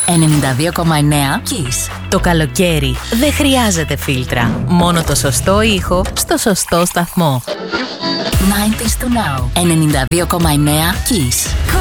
92,9 Kiss. Το καλοκαίρι δεν χρειάζεται φίλτρα. Μόνο το σωστό ήχο στο σωστό σταθμό. 90s to now. 92,9 Kiss.